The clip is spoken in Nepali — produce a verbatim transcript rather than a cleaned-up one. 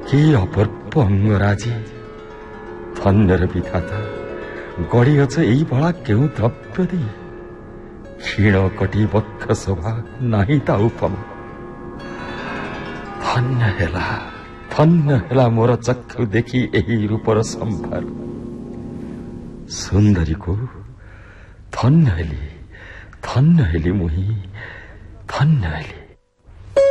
के अपूर्व अंगराजी धन्यर विधाता गढ़िअछ यही बड़ा केउ द्रव्य दे क्षीण कटी बक्ष शोभा नाही ता उपम धन्य हेला धन्य हेला मोर चक्षु देखि यही रूपर संभार सुंदरी को धन्य हेली धन्य हेली मुही धन्य हेली।